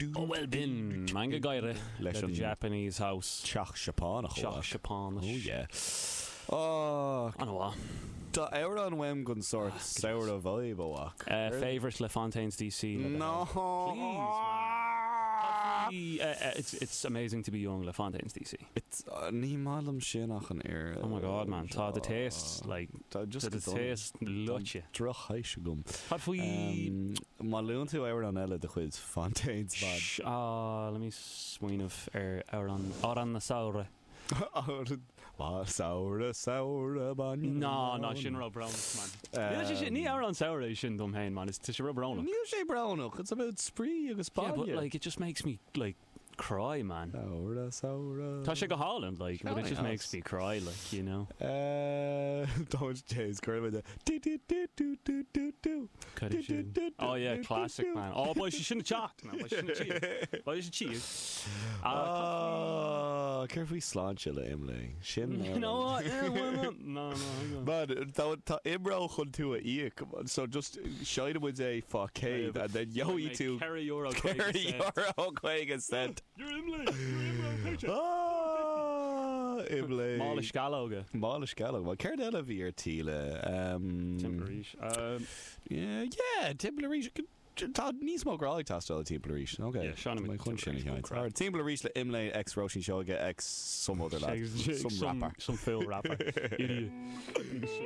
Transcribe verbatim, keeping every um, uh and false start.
Oh well bin manga gaire le Japanese house Teach Siapán Teach Siapán. Oh yeah. Oh, Anwa. Tá éir an bhaim gon sort saoir a bhaib óach. Uh, favourite Le Fontaine's D C. No. Please, man. Uh, uh, it's it's amazing to be young. Le Fontaine's D C. It's uh, ní málam sinach an air. Oh my god, man! Tá the taste like Tá just the taste lutje. Droch heise gum. Had fwy. Má leon tú éir an eile de chuid Fontaine's bad. Ah, let me swing of er er on or on the saure. Má saoire saoire ban. No, no, sin ro brown man. Yeah, she ní ar an saure sin dum hain man. It's to ro brown. Níl sé brownach. It's about spree agus Yeah, bad. but like it just makes me like cry, man. Saoire saoire. Tá sé go Holland like, but it just Yes. makes me cry, like, you know. Uh, don't James Curry with the do do do do do do do. Could it Oh yeah, classic man. Oh boy, she shouldn't have chalked, man. Boy, she shouldn't have cheated. Boy, she should cheat. Oh, carefully sláinte le Emily. Sin. You know what? Yeah, why not? No, no, hang on. But tá Imro chun tú a íoc, so just shine with a fuck cave and then yo you two Kerry Euro. carry your own quake cent. You're Emily. You're Emily. Ah, Emily. Mála scalóga. Mála scalóga. Well, Cair Della bhí ar tíle. Um, Timberísh. Um, yeah, yeah, Timberísh. Tá níos mó gráig tastal a Timberísh. Okay. Yeah, Sean my chun sin hiant. Or Timberísh le Imlay ex Roisin Seoga ex some other lad. Some rapper. Some Phil rapper. Idiot.